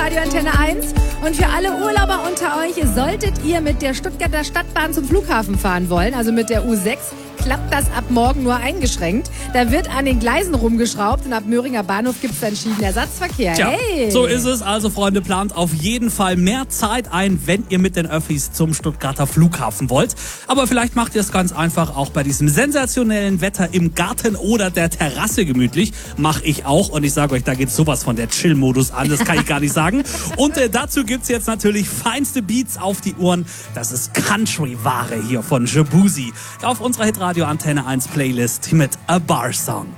Radio Antenne 1. Und für alle Urlauber unter euch, solltet ihr mit der Stuttgarter Stadtbahn zum Flughafen fahren wollen, also mit der U6, klappt das ab morgen nur eingeschränkt. Da wird an den Gleisen rumgeschraubt und ab Möhringer Bahnhof gibt es dann Schienenersatzverkehr. Tja, hey. So ist es. Also, Freunde, plant auf jeden Fall mehr Zeit ein, wenn ihr mit den Öffis zum Stuttgarter Flughafen wollt. Aber vielleicht macht ihr es ganz einfach auch bei diesem sensationellen Wetter im Garten oder der Terrasse gemütlich. Mach ich auch. Und ich sage euch, da geht sowas von der Chill-Modus an. Das kann ich gar nicht sagen. Und dazu gibt's jetzt natürlich feinste Beats auf die Ohren. Das ist Country-Ware hier von Jabuzi auf unserer Hitradio Antenne 1 Playlist mit A Bar Song.